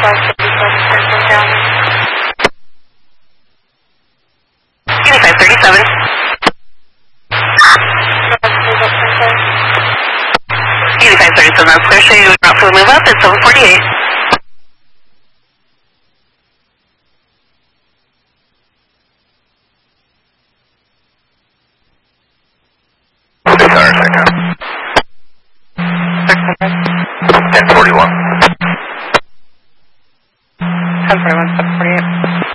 8537. 8537, that's clear. Show you not for the move up at 748. Sorry, second. 1041. 1041, 748.